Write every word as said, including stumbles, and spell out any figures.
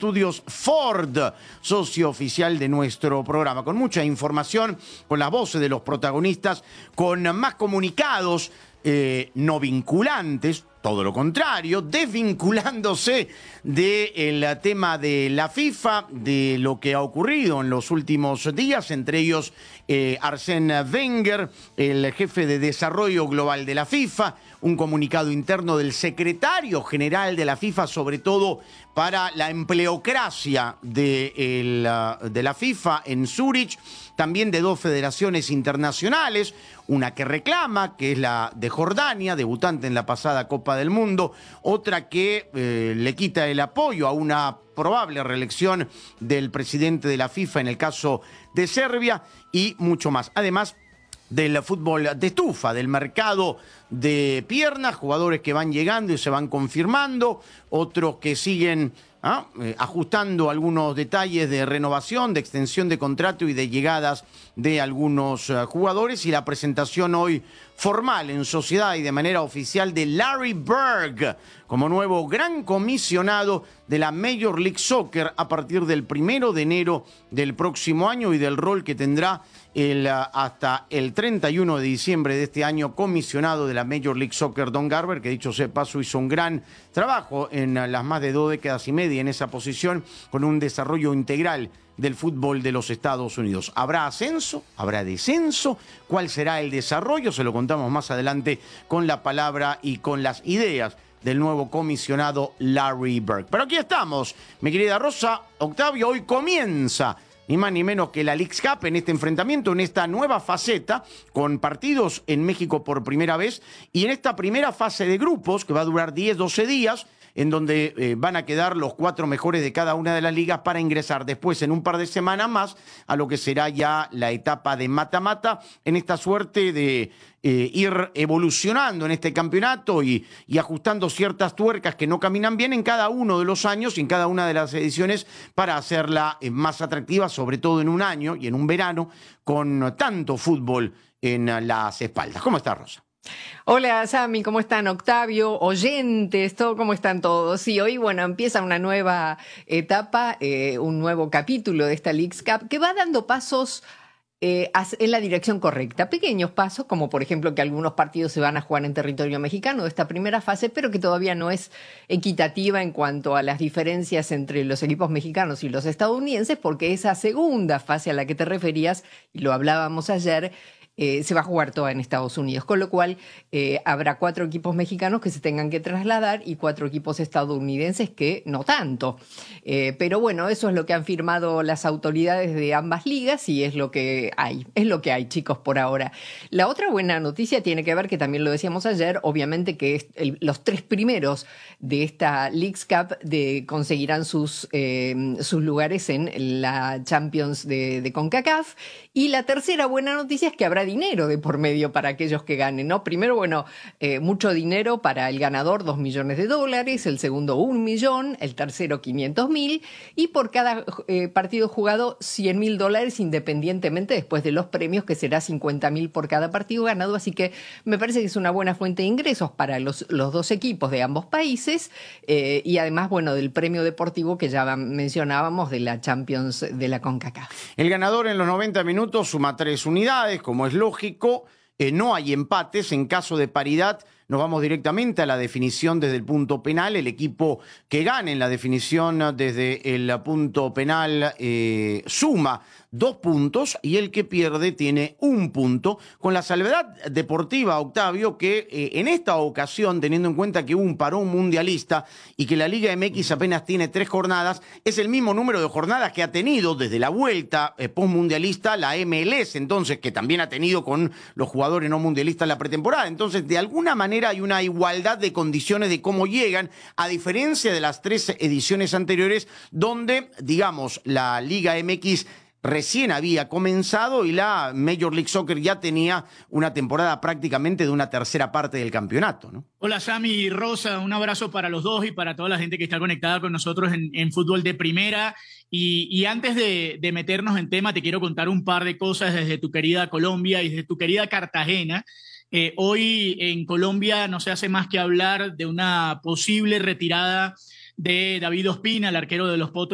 estudios Ford, socio oficial de nuestro programa, con mucha información, con las voces de los protagonistas, con más comunicados eh, no vinculantes, todo lo contrario, desvinculándose del tema de la FIFA, de lo que ha ocurrido en los últimos días, entre ellos eh, Arsène Wenger, el jefe de desarrollo global de la FIFA, un comunicado interno del secretario general de la FIFA, sobre todo para la empleocracia de, el, de la FIFA en Zúrich, también de dos federaciones internacionales, una que reclama, que es la de Jordania, debutante en la pasada Copa del Mundo, otra que eh, le quita el apoyo a una probable reelección del presidente de la FIFA en el caso de Serbia, y mucho más. Además del fútbol de estufa, del mercado de piernas, jugadores que van llegando y se van confirmando, otros que siguen ¿ah? eh, ajustando algunos detalles de renovación, de extensión de contrato y de llegadas de algunos uh, jugadores, y la presentación hoy formal en sociedad y de manera oficial de Larry Bird como nuevo gran comisionado de la Major League Soccer a partir del primero de enero del próximo año, y del rol que tendrá el, hasta el treinta y uno de diciembre de este año, comisionado de la Major League Soccer Don Garber, que dicho sea paso hizo un gran trabajo en las más de dos décadas y media en esa posición, con un desarrollo integral del fútbol de los Estados Unidos. ¿Habrá ascenso? ¿Habrá descenso? ¿Cuál será el desarrollo? Se lo contamos más adelante con la palabra y con las ideas del nuevo comisionado Larry Bird. Pero aquí estamos, mi querida Rosa. Octavio, hoy comienza ni más ni menos que la Leagues Cup en este enfrentamiento, en esta nueva faceta, con partidos en México por primera vez, y en esta primera fase de grupos, que va a durar diez, doce días, en donde eh, van a quedar los cuatro mejores de cada una de las ligas para ingresar después en un par de semanas más a lo que será ya la etapa de mata-mata, en esta suerte de eh, ir evolucionando en este campeonato y, y ajustando ciertas tuercas que no caminan bien en cada uno de los años y en cada una de las ediciones para hacerla eh, más atractiva, sobre todo en un año y en un verano con tanto fútbol en uh, las espaldas. ¿Cómo está, Rosa? Hola, Sammy, ¿cómo están? Octavio, oyentes, todo, ¿cómo están todos? Sí, hoy, bueno, empieza una nueva etapa, eh, un nuevo capítulo de esta Leagues Cup que va dando pasos eh, en la dirección correcta. Pequeños pasos, como por ejemplo que algunos partidos se van a jugar en territorio mexicano de esta primera fase, pero que todavía no es equitativa en cuanto a las diferencias entre los equipos mexicanos y los estadounidenses, porque esa segunda fase a la que te referías, y lo hablábamos ayer, Eh, se va a jugar toda en Estados Unidos, con lo cual eh, habrá cuatro equipos mexicanos que se tengan que trasladar y cuatro equipos estadounidenses que no tanto. Eh, pero bueno, eso es lo que han firmado las autoridades de ambas ligas y es lo que hay, es lo que hay, chicos, por ahora. La otra buena noticia tiene que ver, que también lo decíamos ayer, obviamente que es el, los tres primeros de esta Leagues Cup de, conseguirán sus, eh, sus lugares en la Champions de, de CONCACAF, y la tercera buena noticia es que habrá dinero de por medio para aquellos que ganen, ¿no? Primero, bueno, eh, mucho dinero para el ganador, dos millones de dólares, el segundo un millón, el tercero quinientos mil, y por cada eh, partido jugado cien mil dólares independientemente después de los premios, que será cincuenta mil por cada partido ganado, así que me parece que es una buena fuente de ingresos para los, los dos equipos de ambos países, eh, y además, bueno, del premio deportivo que ya mencionábamos de la Champions de la CONCACAF. El ganador en los noventa minutos suma tres unidades, como es lógico, eh, no hay empates. En caso de paridad nos vamos directamente a la definición desde el punto penal. El equipo que gane en la definición desde el punto penal eh, suma dos puntos y el que pierde tiene un punto, con la salvedad deportiva, Octavio, que eh, en esta ocasión, teniendo en cuenta que hubo un parón mundialista y que la Liga M X apenas tiene tres jornadas, es el mismo número de jornadas que ha tenido desde la vuelta eh, postmundialista la M L S, entonces, que también ha tenido con los jugadores no mundialistas la pretemporada. Entonces, de alguna manera hay una igualdad de condiciones de cómo llegan, a diferencia de las tres ediciones anteriores, donde, digamos, la Liga M X recién había comenzado y la Major League Soccer ya tenía una temporada prácticamente de una tercera parte del campeonato, ¿no? Hola, Sammy y Rosa, un abrazo para los dos y para toda la gente que está conectada con nosotros en, en Fútbol de Primera. Y, y antes de, de meternos en tema, te quiero contar un par de cosas desde tu querida Colombia y desde tu querida Cartagena. Eh, hoy en Colombia no se hace más que hablar de una posible retirada de David Ospina, el arquero de los Potros